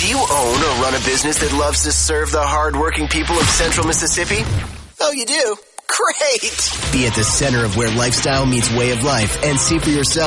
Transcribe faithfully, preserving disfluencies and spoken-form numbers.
Do you own or run a business that loves to serve the hard-working people of Central Mississippi? Oh, you do? Great! Be at the center of where lifestyle meets way of life and see for yourself.